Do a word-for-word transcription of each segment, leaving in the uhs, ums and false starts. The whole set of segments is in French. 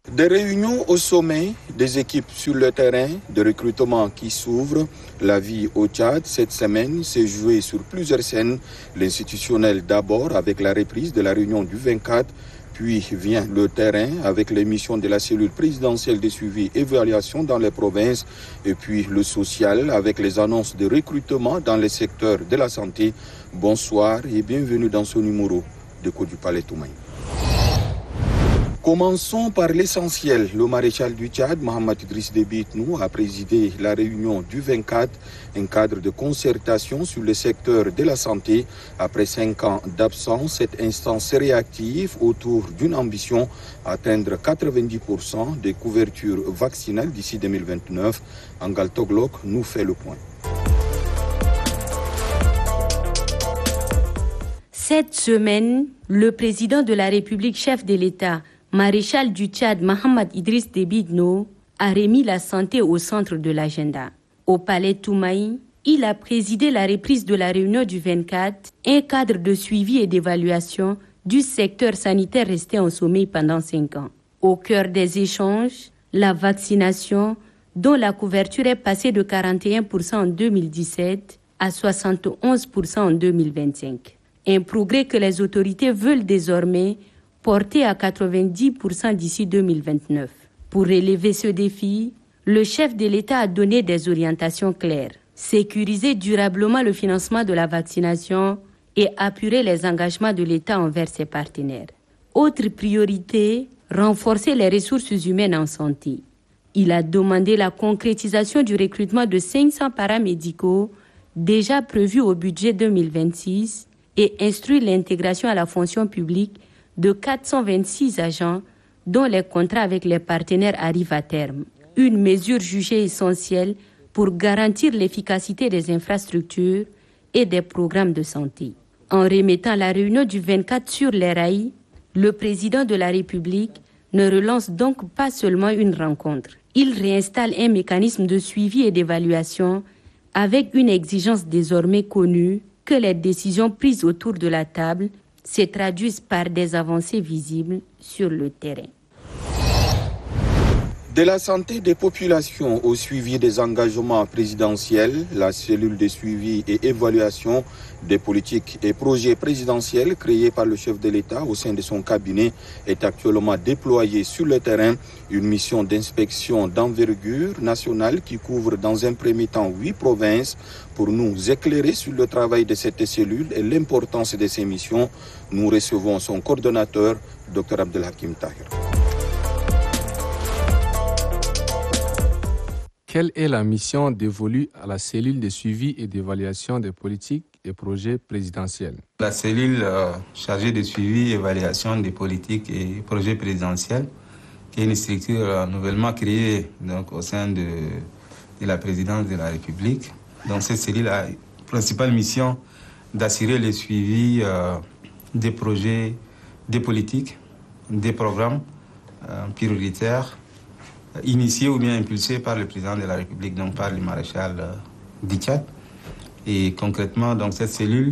Des réunions au sommet, des équipes sur le terrain, de recrutement qui s'ouvrent. La vie au Tchad cette semaine s'est jouée sur plusieurs scènes. L'institutionnel d'abord avec la reprise de la réunion du vingt-quatre, puis vient le terrain avec l'émission de la cellule présidentielle de suivi et évaluation dans les provinces, et puis le social avec les annonces de recrutement dans les secteurs de la santé. Bonsoir et bienvenue dans ce numéro de Code du Palais Toumaï. Commençons par l'essentiel. Le maréchal du Tchad, Mohamed Idriss Déby Itno, a présidé la réunion du vingt-quatre, un cadre de concertation sur le secteur de la santé. Après cinq ans d'absence, cette instance réactive autour d'une ambition, atteindre quatre-vingt-dix pour cent des couvertures vaccinales d'ici deux mille vingt-neuf. Angal Toglok nous fait le point. Cette semaine, le président de la République, chef de l'État, maréchal du Tchad, Mohamed Idriss Déby Itno, a remis la santé au centre de l'agenda. Au palais Toumaï, il a présidé la reprise de la réunion du vingt-quatre, un cadre de suivi et d'évaluation du secteur sanitaire resté en sommeil pendant cinq ans. Au cœur des échanges, la vaccination, dont la couverture est passée de quarante et un pour cent en deux mille dix-sept à soixante et onze pour cent en deux mille vingt-cinq. Un progrès que les autorités veulent désormais porté à quatre-vingt-dix pour cent d'ici deux mille vingt-neuf. Pour relever ce défi, le chef de l'État a donné des orientations claires. Sécuriser durablement le financement de la vaccination et apurer les engagements de l'État envers ses partenaires. Autre priorité, renforcer les ressources humaines en santé. Il a demandé la concrétisation du recrutement de cinq cents paramédicaux déjà prévus au budget deux mille vingt-six et instruit l'intégration à la fonction publique de quatre cent vingt-six agents dont les contrats avec les partenaires arrivent à terme. Une mesure jugée essentielle pour garantir l'efficacité des infrastructures et des programmes de santé. En remettant la réunion du vingt-quatre sur les rails, le président de la République ne relance donc pas seulement une rencontre. Il réinstalle un mécanisme de suivi et d'évaluation avec une exigence désormais connue que les décisions prises autour de la table se traduisent par des avancées visibles sur le terrain. De la santé des populations au suivi des engagements présidentiels, la cellule de suivi et évaluation des politiques et projets présidentiels créée par le chef de l'État au sein de son cabinet est actuellement déployée sur le terrain. Une mission d'inspection d'envergure nationale qui couvre dans un premier temps huit provinces. Pour nous éclairer sur le travail de cette cellule et l'importance de ces missions, nous recevons son coordonnateur, Dr Abdelhakim Tahir. Quelle est la mission dévolue à la cellule de suivi et d'évaluation des politiques et projets présidentiels? La cellule euh, chargée de suivi et évaluation des politiques et projets présidentiels, qui est une structure euh, nouvellement créée donc, au sein de, de la présidence de la République. Donc cette cellule a la principale mission d'assurer le suivi euh, des projets, des politiques, des programmes euh, prioritaires initié ou bien impulsé par le président de la République, donc par le maréchal euh, du Tchad. Et concrètement, donc, cette cellule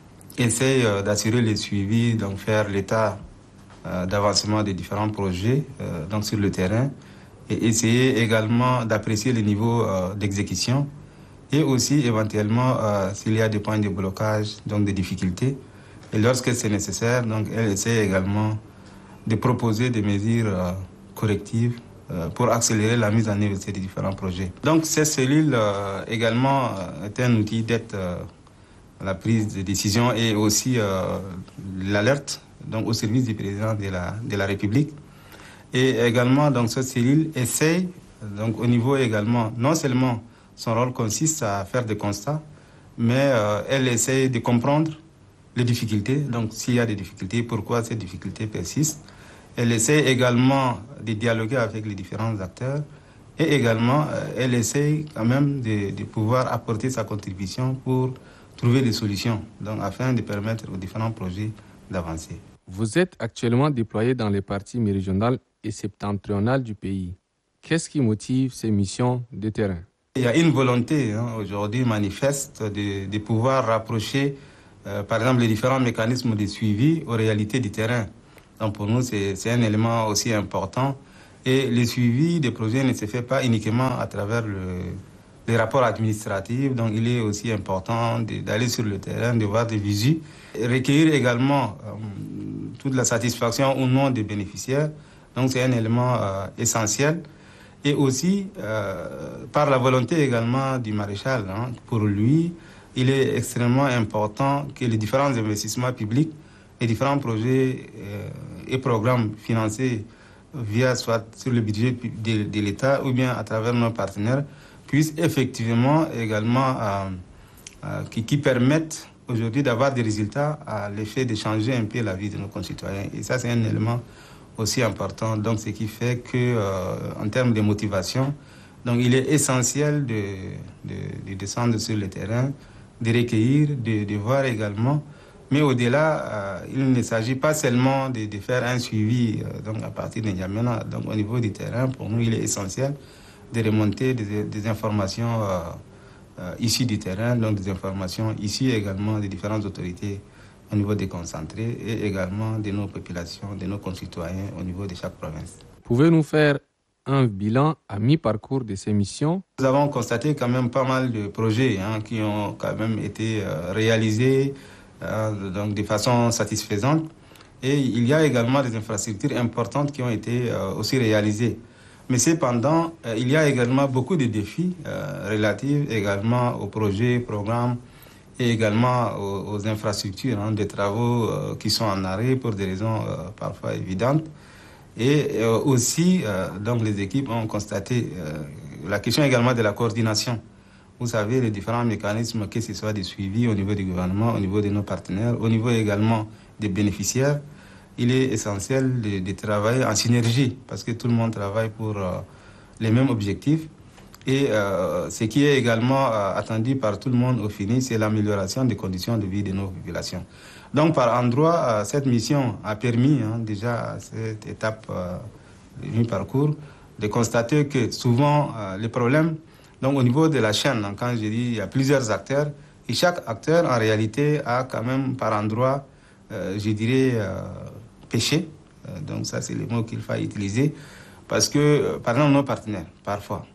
essaie euh, d'assurer le suivi, donc faire l'état euh, d'avancement des différents projets euh, donc, sur le terrain et essayer également d'apprécier le niveau euh, d'exécution et aussi éventuellement euh, s'il y a des points de blocage, donc des difficultés. Et lorsque c'est nécessaire, donc, elle essaie également de proposer des mesures euh, correctives pour accélérer la mise en œuvre de ces différents projets. Donc cette cellule euh, également euh, est un outil d'aide euh, à la prise de décision et aussi euh, l'alerte donc, au service du président de la, de la République. Et également, donc, cette cellule essaye, donc, au niveau également, non seulement son rôle consiste à faire des constats, mais euh, elle essaye de comprendre les difficultés. Donc s'il y a des difficultés, pourquoi ces difficultés persistent. Elle essaie également de dialoguer avec les différents acteurs et également elle essaie quand même de, de pouvoir apporter sa contribution pour trouver des solutions, donc afin de permettre aux différents projets d'avancer. Vous êtes actuellement déployé dans les parties méridionales et septentrionales du pays. Qu'est-ce qui motive ces missions de terrain? Il y a une volonté hein, aujourd'hui manifeste de, de pouvoir rapprocher euh, par exemple les différents mécanismes de suivi aux réalités du terrain. Donc pour nous, c'est, c'est un élément aussi important Et le suivi des projets ne se fait pas uniquement à travers le, les rapports administratifs. Donc, il est aussi important de, d'aller sur le terrain, de voir des visites, recueillir également euh, toute la satisfaction ou non des bénéficiaires. Donc, c'est un élément euh, essentiel. Et aussi, euh, par la volonté également du maréchal, hein, pour lui, il est extrêmement important que les différents investissements publics, les différents projets euh, et programmes financés via soit sur le budget de, de l'État ou bien à travers nos partenaires, puissent effectivement également, euh, euh, qui, qui permettent aujourd'hui d'avoir des résultats à l'effet de changer un peu la vie de nos concitoyens. Et ça, c'est un élément aussi important. Donc, ce qui fait que, euh, en termes de motivation, donc il est essentiel de, de, de descendre sur le terrain, de recueillir, de, de voir également. Mais au-delà, euh, il ne s'agit pas seulement de, de faire un suivi euh, donc à partir de N'Djamena. Donc, au niveau du terrain, pour nous, il est essentiel de remonter des, des informations euh, euh, ici du terrain, donc des informations ici également des différentes autorités au niveau déconcentré et également de nos populations, de nos concitoyens au niveau de chaque province. Pouvez-vous nous faire un bilan à mi-parcours de ces missions? Nous avons constaté quand même pas mal de projets hein, qui ont quand même été euh, réalisés euh, donc de façon satisfaisante. Et il y a également des infrastructures importantes qui ont été euh, aussi réalisées. Mais cependant, euh, il y a également beaucoup de défis euh, relatifs également aux projets, programmes, et également aux, aux infrastructures, hein, des travaux euh, qui sont en arrêt pour des raisons euh, parfois évidentes. Et euh, aussi, euh, donc les équipes ont constaté euh, la question également de la coordination. Vous savez, les différents mécanismes, que ce soit des suivis au niveau du gouvernement, au niveau de nos partenaires, au niveau également des bénéficiaires, il est essentiel de, de travailler en synergie parce que tout le monde travaille pour euh, les mêmes objectifs. Et euh, ce qui est également euh, attendu par tout le monde au fini, c'est l'amélioration des conditions de vie de nos populations. Donc, par endroit, euh, cette mission a permis, hein, déjà à cette étape euh, du mi-parcours, de constater que souvent, euh, les problèmes, donc au niveau de la chaîne, hein, quand je dis il y a plusieurs acteurs, et chaque acteur, en réalité, a quand même par endroit, euh, je dirais, euh, péché. Euh, donc, ça, c'est le mot qu'il faut utiliser. Parce que, euh, par exemple, nos partenaires, parfois,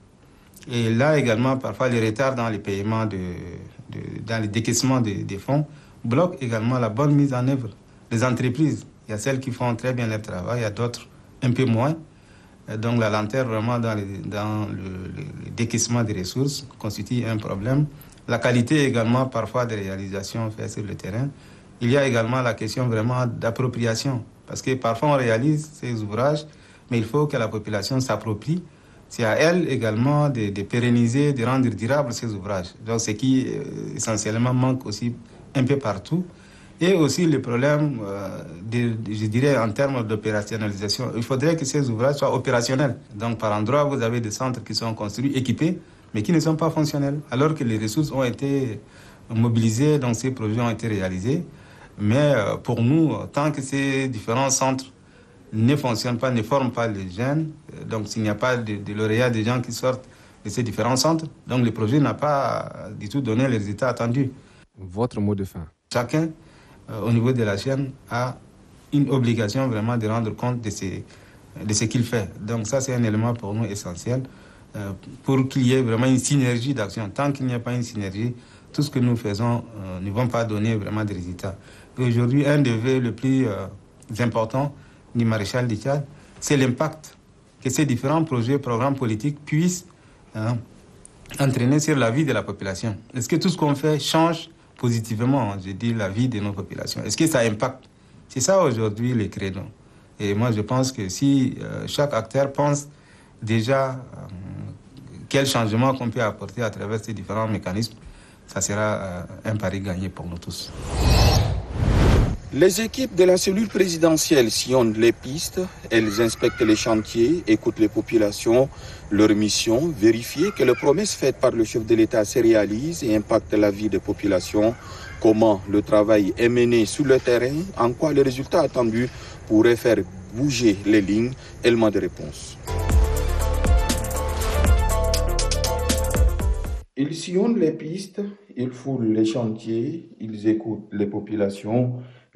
et là également, parfois, les retards dans les paiements, de, de, dans les décaissements des de fonds, bloquent également la bonne mise en œuvre des entreprises. Il y a celles qui font très bien leur travail, il y a d'autres un peu moins. Et donc la lenteur vraiment dans, les, dans le, le, le décaissement des ressources constitue un problème. La qualité également parfois des réalisations faites sur le terrain. Il y a également la question vraiment d'appropriation. Parce que parfois on réalise ces ouvrages, mais il faut que la population s'approprie. C'est à elle également de, de pérenniser, de rendre durables ces ouvrages. Donc, ce qui euh, essentiellement manque aussi un peu partout. Et aussi le problème, euh, de, de, je dirais, en termes d'opérationnalisation. Il faudrait que ces ouvrages soient opérationnels. Donc, par endroit, vous avez des centres qui sont construits, équipés, mais qui ne sont pas fonctionnels. Alors que les ressources ont été mobilisées, donc ces projets ont été réalisés. Mais euh, pour nous, tant que ces différents centres ne fonctionnent pas, ne forment pas les jeunes, donc s'il n'y a pas de, de lauréats, des gens qui sortent de ces différents centres, donc le projet n'a pas du tout donné les résultats attendus. Votre mot de fin. Chacun, euh, au niveau de la chaîne, a une obligation vraiment de rendre compte de, ces, de ce qu'il fait. Donc ça, c'est un élément pour nous essentiel, euh, pour qu'il y ait vraiment une synergie d'action. Tant qu'il n'y a pas une synergie, tout ce que nous faisons euh, ne vont pas donner vraiment de résultats. Et aujourd'hui, un des vœux les plus euh, importants du maréchal du Tchad, c'est l'impact que ces différents projets, programmes politiques puissent hein, entraîner sur la vie de la population. Est-ce que tout ce qu'on fait change positivement, je dis, la vie de nos populations? Est-ce que ça impacte? C'est ça aujourd'hui les créneaux. Et moi, je pense que si euh, chaque acteur pense déjà euh, quel changement qu'on peut apporter à travers ces différents mécanismes, ça sera euh, un pari gagné pour nous tous. Les équipes de la cellule présidentielle sillonnent les pistes, elles inspectent les chantiers, écoutent les populations. Leur mission, vérifier que les promesses faites par le chef de l'État se réalisent et impactent la vie des populations. Comment le travail est mené sur le terrain, en quoi les résultats attendus pourraient faire bouger les lignes, éléments de réponse. Ils sillonnent les pistes, ils foulent les chantiers, ils écoutent les populations.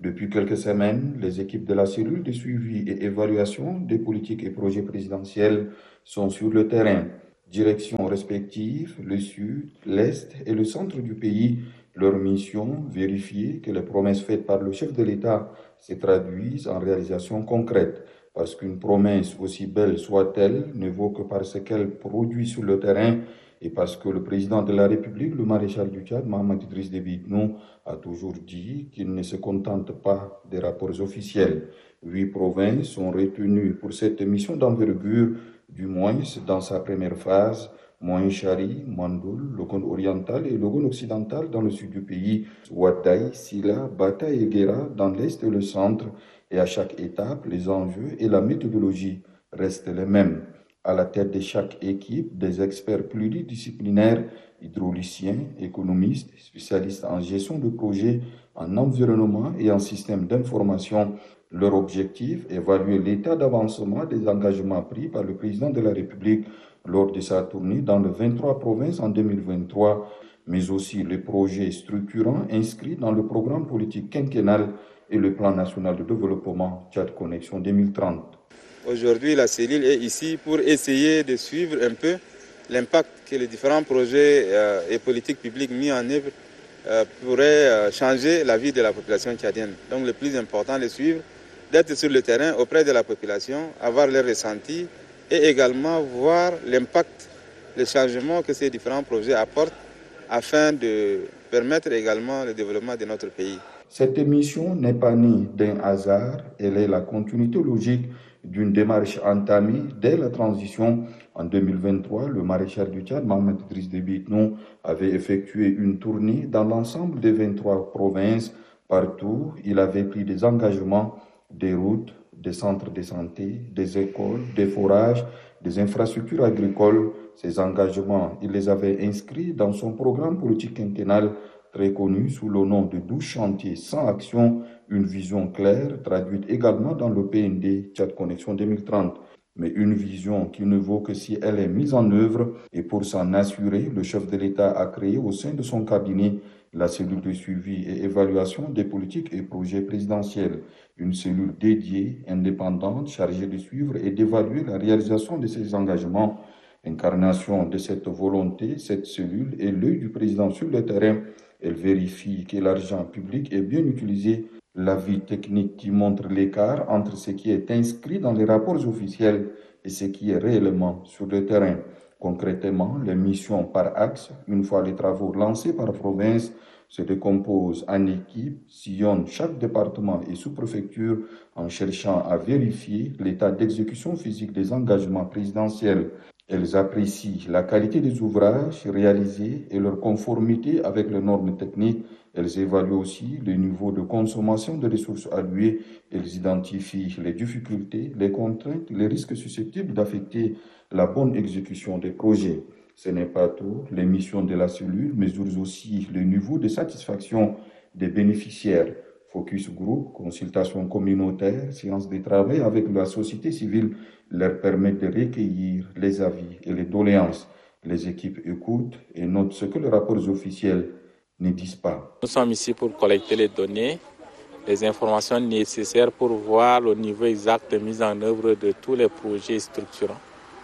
Depuis quelques semaines, les équipes de la cellule de suivi et évaluation des politiques et projets présidentiels sont sur le terrain. Directions respectives, le sud, l'est et le centre du pays. Leur mission, vérifier que les promesses faites par le chef de l'État se traduisent en réalisation concrète. Parce qu'une promesse, aussi belle soit-elle, ne vaut que parce qu'elle produit sur le terrain et parce que le président de la République, le maréchal du Tchad, Mahamat Idriss Déby Itno, a toujours dit qu'il ne se contente pas des rapports officiels. Huit provinces sont retenues pour cette mission d'envergure, du moins dans sa première phase: Moinchari, Mandoul, Logone oriental et Logone occidental dans le sud du pays, Ouaddaï, Sila, Bata et Guéra dans l'est et le centre. Et à chaque étape, les enjeux et la méthodologie restent les mêmes. À la tête de chaque équipe, des experts pluridisciplinaires, hydrauliciens, économistes, spécialistes en gestion de projets, en environnement et en système d'information. Leur objectif, évaluer l'état d'avancement des engagements pris par le président de la République lors de sa tournée dans les vingt-trois provinces en deux mille vingt-trois, mais aussi les projets structurants inscrits dans le programme politique quinquennal et le plan national de développement Tchad Connexion deux mille trente. Aujourd'hui, la cellule est ici pour essayer de suivre un peu l'impact que les différents projets euh, et politiques publiques mis en œuvre euh, pourraient euh, changer la vie de la population tchadienne. Donc le plus important de suivre, d'être sur le terrain auprès de la population, avoir les ressentis et également voir l'impact, les changements que ces différents projets apportent afin de permettre également le développement de notre pays. Cette émission n'est pas née d'un hasard, elle est la continuité logique d'une démarche entamée dès la transition. En deux mille vingt-trois, le maréchal du Tchad, Mahamat Idriss Déby Itno, avait effectué une tournée dans l'ensemble des vingt-trois provinces. Partout, il avait pris des engagements, des routes, des centres de santé, des écoles, des forages, des infrastructures agricoles. Ces engagements, il les avait inscrits dans son programme politique quinquennal, très connu sous le nom de douze chantiers sans action, une vision claire traduite également dans le P N D Tchad Connexion deux mille trente. Mais une vision qui ne vaut que si elle est mise en œuvre, et pour s'en assurer, le chef de l'État a créé au sein de son cabinet la cellule de suivi et évaluation des politiques et projets présidentiels, une cellule dédiée, indépendante, chargée de suivre et d'évaluer la réalisation de ces engagements. Incarnation de cette volonté, cette cellule est l'œil du président sur le terrain. Elle vérifie que l'argent public est bien utilisé. L'avis technique qui montre l'écart entre ce qui est inscrit dans les rapports officiels et ce qui est réellement sur le terrain. Concrètement, les missions par axe, une fois les travaux lancés par province, se décomposent en équipes, sillonnent chaque département et sous-préfecture en cherchant à vérifier l'état d'exécution physique des engagements présidentiels. Elles apprécient la qualité des ouvrages réalisés et leur conformité avec les normes techniques. Elles évaluent aussi le niveau de consommation de ressources allouées. Elles identifient les difficultés, les contraintes, les risques susceptibles d'affecter la bonne exécution des projets. Ce n'est pas tout. Les missions de la cellule mesurent aussi le niveau de satisfaction des bénéficiaires. Focus group, consultation communautaire, séances de travail avec la société civile leur permettent de recueillir les avis et les doléances. Les équipes écoutent et notent ce que les rapports officiels ne disent pas. Nous sommes ici pour collecter les données, les informations nécessaires pour voir le niveau exact de mise en œuvre de tous les projets structurants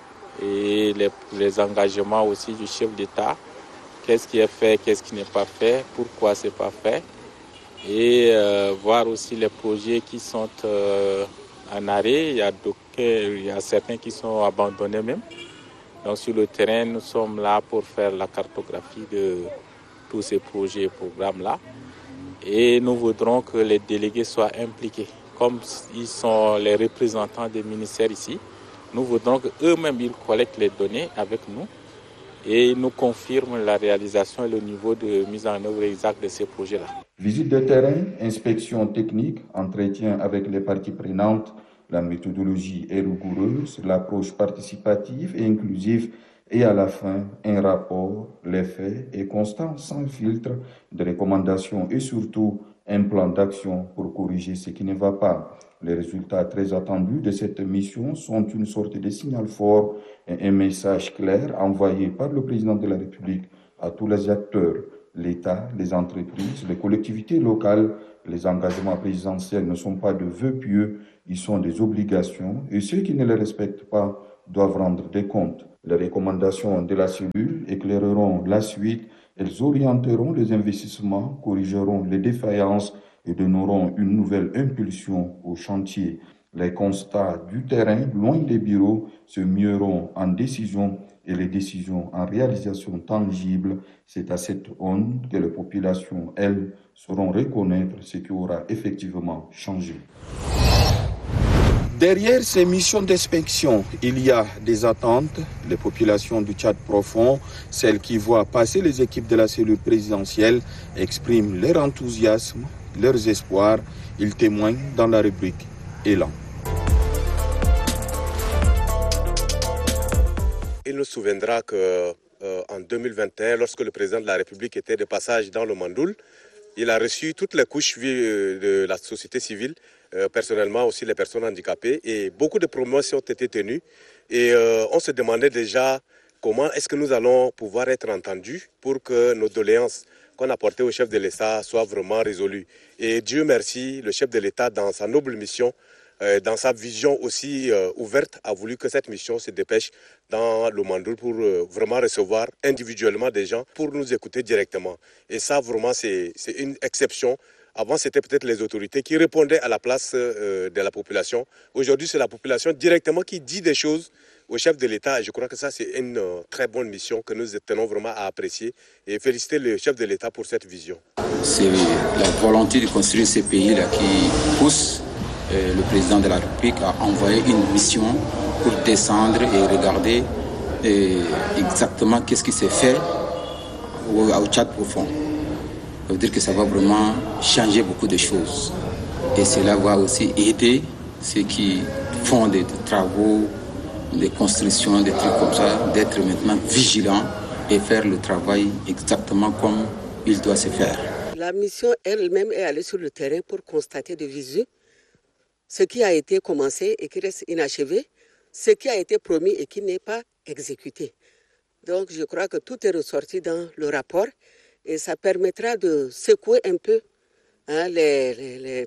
et les, les engagements aussi du chef d'État. Qu'est-ce qui est fait, qu'est-ce qui n'est pas fait, pourquoi ce n'est pas fait. Et euh, voir aussi les projets qui sont euh, en arrêt. Il y a il y a certains qui sont abandonnés même. Donc sur le terrain, nous sommes là pour faire la cartographie de tous ces projets et programmes-là. Et nous voudrons que les délégués soient impliqués. Comme ils sont les représentants des ministères ici, nous voudrons qu'eux-mêmes ils collectent les données avec nous et nous confirment la réalisation et le niveau de mise en œuvre exact de ces projets-là. Visite de terrain, inspection technique, entretien avec les parties prenantes. La méthodologie est rigoureuse, l'approche participative et inclusive et à la fin, un rapport, les faits est constant, sans filtre, de recommandations et surtout un plan d'action pour corriger ce qui ne va pas. Les résultats très attendus de cette mission sont une sorte de signal fort et un message clair envoyé par le président de la République à tous les acteurs, l'État, les entreprises, les collectivités locales, Les engagements présidentiels ne sont pas de vœux pieux, ils sont des obligations et ceux qui ne les respectent pas doivent rendre des comptes. Les recommandations de la cellule éclaireront la suite, elles orienteront les investissements, corrigeront les défaillances et donneront une nouvelle impulsion au chantier. Les constats du terrain, loin des bureaux, se mueront en décisions et les décisions en réalisation tangible. C'est à cette aune que les populations, elles, sauront reconnaître ce qui aura effectivement changé. Derrière ces missions d'inspection, il y a des attentes. Les populations du Tchad profond, celles qui voient passer les équipes de la cellule présidentielle, expriment leur enthousiasme, leurs espoirs. Ils témoignent dans la rubrique Élan. Il nous souviendra qu'en euh, deux mille vingt et un, lorsque le président de la République était de passage dans le Mandoul, il a reçu toutes les couches de la société civile, euh, personnellement aussi les personnes handicapées, et beaucoup de promesses ont été tenues. Et euh, on se demandait déjà comment est-ce que nous allons pouvoir être entendus pour que nos doléances qu'on a portées au chef de l'État soient vraiment résolues. Et Dieu merci, le chef de l'État, dans sa noble mission, euh, dans sa vision aussi euh, ouverte, a voulu que cette mission se dépêche dans le Mandoul pour euh, vraiment recevoir individuellement des gens pour nous écouter directement. Et ça, vraiment, c'est, c'est une exception. Avant, c'était peut-être les autorités qui répondaient à la place euh, de la population. Aujourd'hui, c'est la population directement qui dit des choses au chef de l'État. Et je crois que ça, c'est une euh, très bonne mission que nous tenons vraiment à apprécier et féliciter le chef de l'État pour cette vision. C'est la volonté de construire ce pays-là qui pousse euh, le président de la République à envoyer une mission pour descendre et regarder euh, exactement qu'est-ce qui s'est fait au, au Tchad profond. Ça veut dire que ça va vraiment changer beaucoup de choses. Et cela va aussi aider ceux qui font des travaux, des constructions, des trucs comme ça, d'être maintenant vigilants et faire le travail exactement comme il doit se faire. La mission elle-même est allée sur le terrain pour constater de visu ce qui a été commencé et qui reste inachevé, ce qui a été promis et qui n'est pas exécuté. Donc je crois que tout est ressorti dans le rapport et ça permettra de secouer un peu hein, les, les, les,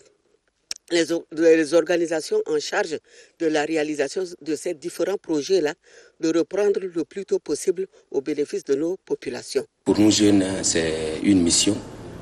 les, les organisations en charge de la réalisation de ces différents projets-là, de reprendre le plus tôt possible au bénéfice de nos populations. Pour nous jeunes, c'est une mission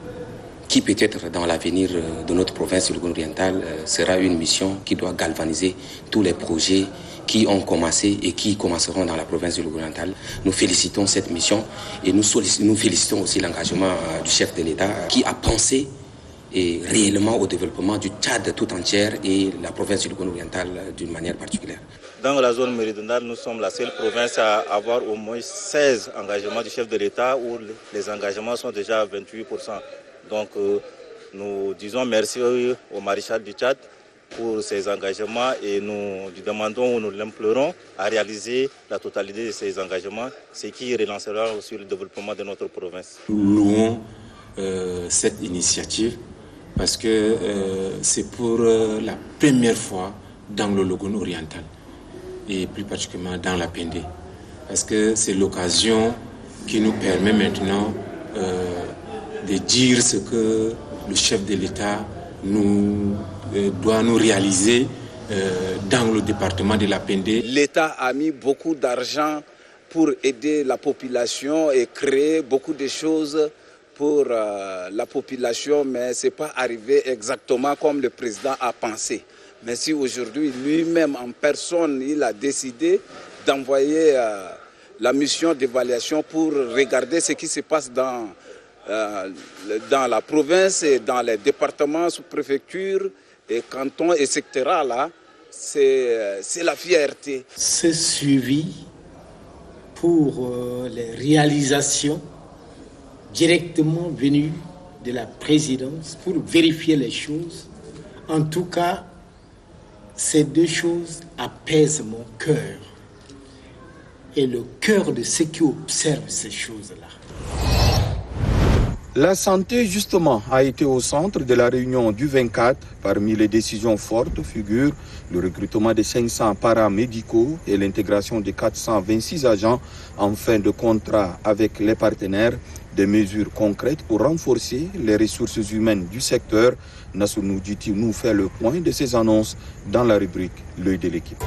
qui peut-être dans l'avenir de notre province orientale sera une mission qui doit galvaniser tous les projets qui ont commencé et qui commenceront dans la province orientale. Nous félicitons cette mission et nous, nous félicitons aussi l'engagement du chef de l'État qui a pensé et réellement au développement du Tchad tout entière et la province orientale d'une manière particulière. Dans la zone méridionale, nous sommes la seule province à avoir au moins seize engagements du chef de l'État où les engagements sont déjà à vingt-huit pour cent. Donc euh, nous disons merci au maréchal du Tchad pour ses engagements et nous lui demandons ou nous l'implorons à réaliser la totalité de ces engagements, ce qui relancera aussi le développement de notre province. Nous louons euh, cette initiative parce que euh, c'est pour euh, la première fois dans le Logone oriental et plus particulièrement dans la Pendé. Parce que c'est l'occasion qui nous permet maintenant euh, de dire ce que le chef de l'État nous, euh, doit nous réaliser euh, dans le département de la Pendé. L'État a mis beaucoup d'argent pour aider la population et créer beaucoup de choses pour euh, la population, mais ce n'est pas arrivé exactement comme le président a pensé. Mais si aujourd'hui, lui-même en personne, il a décidé d'envoyer euh, la mission d'évaluation pour regarder ce qui se passe dans Euh, dans la province et dans les départements, sous-préfectures et cantons, et cetera. Là, c'est, c'est la fierté. Ce suivi pour euh, les réalisations directement venues de la présidence pour vérifier les choses, en tout cas, ces deux choses apaisent mon cœur et le cœur de ceux qui observent ces choses-là. La santé, justement, a été au centre de la réunion du vingt-quatre. Parmi les décisions fortes figurent le recrutement de cinq cents paramédicaux et l'intégration de quatre cent vingt-six agents en fin de contrat avec les partenaires. Des mesures concrètes pour renforcer les ressources humaines du secteur. Nassou Noudjiti nous fait le point de ces annonces dans la rubrique L'œil de l'équipe.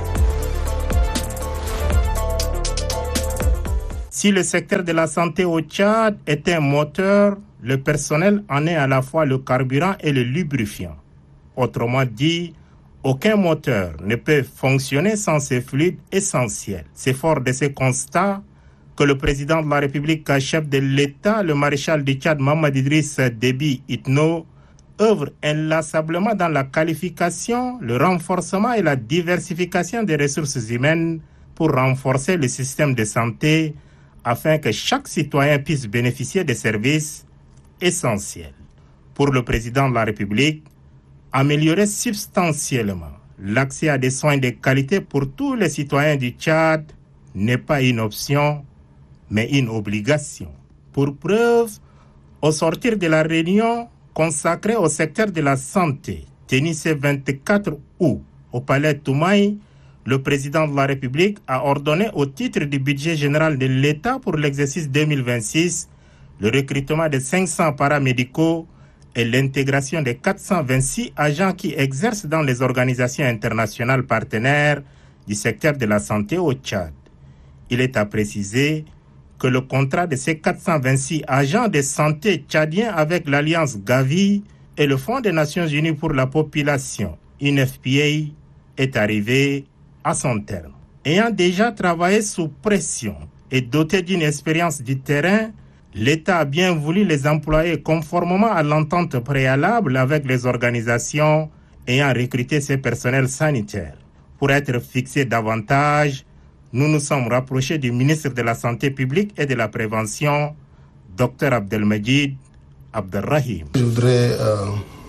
Si le secteur de la santé au Tchad est un moteur, le personnel en est à la fois le carburant et le lubrifiant. Autrement dit, aucun moteur ne peut fonctionner sans ces fluides essentiels. C'est fort de ces constats que le président de la République, chef de l'État, le maréchal du Tchad, Mahamat Idriss Déby Itno, œuvre inlassablement dans la qualification, le renforcement et la diversification des ressources humaines pour renforcer le système de santé afin que chaque citoyen puisse bénéficier des services essentiels. Pour le président de la République, améliorer substantiellement l'accès à des soins de qualité pour tous les citoyens du Tchad n'est pas une option, mais une obligation. Pour preuve, au sortir de la réunion consacrée au secteur de la santé, tenue ce vingt-quatre août au palais Toumaï, le président de la République a ordonné au titre du budget général de l'État pour l'exercice deux mille vingt-six le recrutement de cinq cents paramédicaux et l'intégration de quatre cent vingt-six agents qui exercent dans les organisations internationales partenaires du secteur de la santé au Tchad. Il est à préciser que le contrat de ces quatre cent vingt-six agents de santé tchadiens avec l'Alliance Gavi et le Fonds des Nations Unies pour la population, U N F P A, est arrivé à son terme. Ayant déjà travaillé sous pression et doté d'une expérience du terrain, l'État a bien voulu les employer conformément à l'entente préalable avec les organisations ayant recruté ces personnels sanitaires. Pour être fixés davantage, nous nous sommes rapprochés du ministre de la Santé publique et de la Prévention, Dr Abdelmajid Abdelrahim. Je voudrais euh,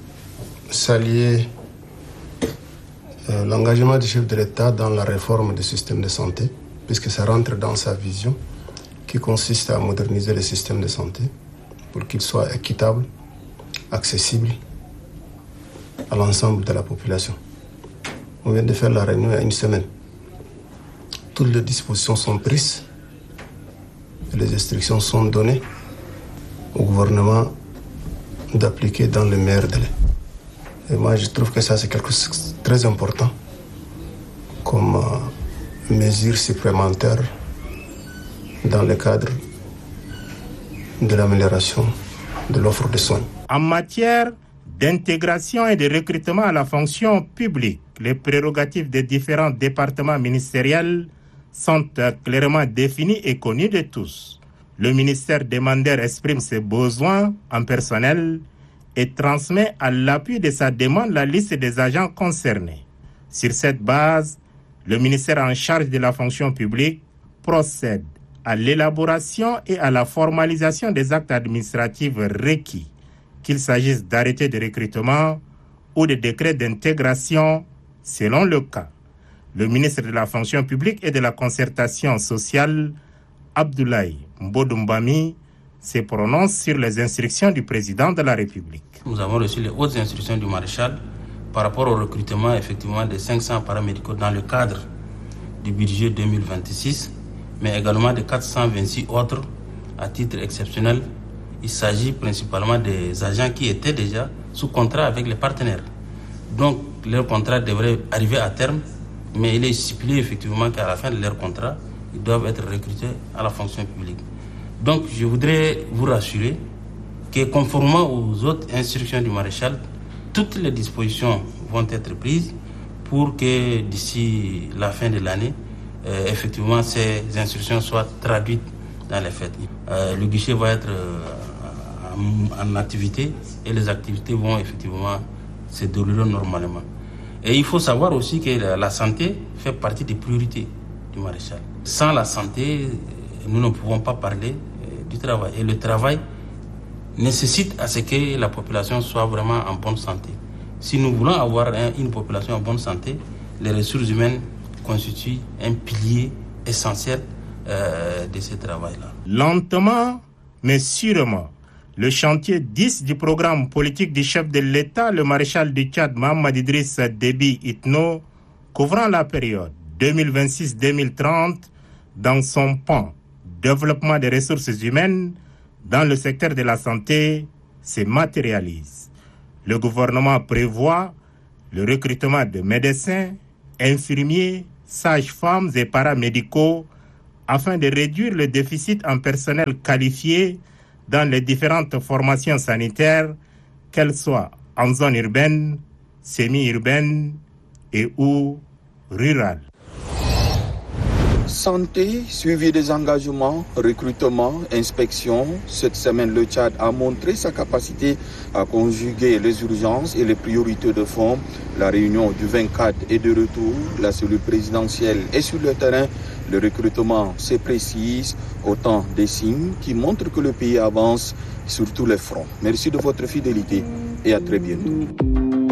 saluer euh, l'engagement du chef de l'État dans la réforme du système de santé, puisque ça rentre dans sa vision qui consiste à moderniser le système de santé pour qu'il soit équitable, accessible à l'ensemble de la population. On vient de faire la réunion il y a une semaine. Toutes les dispositions sont prises et les instructions sont données au gouvernement d'appliquer dans le meilleur délai. Et moi, je trouve que ça, c'est quelque chose de très important comme euh, mesure supplémentaire dans le cadre de l'amélioration de l'offre de soins. En matière d'intégration et de recrutement à la fonction publique, les prérogatives des différents départements ministériels sont clairement définies et connues de tous. Le ministère demandeur exprime ses besoins en personnel et transmet à l'appui de sa demande la liste des agents concernés. Sur cette base, le ministère en charge de la fonction publique procède à l'élaboration et à la formalisation des actes administratifs requis, qu'il s'agisse d'arrêtés de recrutement ou de décrets d'intégration selon le cas. Le ministre de la fonction publique et de la concertation sociale, Abdoulaye Mbodoumbami, se prononce sur les instructions du président de la République. Nous avons reçu les hautes instructions du maréchal par rapport au recrutement effectivement de cinq cents paramédicaux dans le cadre du budget deux mille vingt-six, mais également de quatre cent vingt-six autres à titre exceptionnel. Il s'agit principalement des agents qui étaient déjà sous contrat avec les partenaires. Donc leur contrat devrait arriver à terme, mais il est stipulé effectivement qu'à la fin de leur contrat, ils doivent être recrutés à la fonction publique. Donc je voudrais vous rassurer que conformément aux autres instructions du maréchal, toutes les dispositions vont être prises pour que d'ici la fin de l'année, euh, effectivement, ces instructions soient traduites dans les faits. Euh, le guichet va être euh, en, en activité et les activités vont effectivement se dérouler normalement. Et il faut savoir aussi que la, la santé fait partie des priorités du maréchal. Sans la santé, nous ne pouvons pas parler euh, du travail. Et le travail nécessite à ce que la population soit vraiment en bonne santé. Si nous voulons avoir un, une population en bonne santé, les ressources humaines constituent un pilier essentiel euh, de ce travail-là. Lentement, mais sûrement, Le chantier dix du programme politique du chef de l'État, le maréchal du Tchad Mahamat Idriss Déby Itno, couvrant la période deux mille vingt-six deux mille trente dans son pan développement des ressources humaines dans le secteur de la santé se matérialise. Le gouvernement prévoit le recrutement de médecins, infirmiers, sages-femmes et paramédicaux afin de réduire le déficit en personnel qualifié dans les différentes formations sanitaires, qu'elles soient en zone urbaine, semi-urbaine et ou rurale. Santé, suivi des engagements, recrutement, inspection. Cette semaine, le Tchad a montré sa capacité à conjuguer les urgences et les priorités de fond. La réunion du vingt-quatre est de retour. La cellule présidentielle est sur le terrain. Le recrutement se précise. Autant des signes qui montrent que le pays avance sur tous les fronts. Merci de votre fidélité et à très bientôt.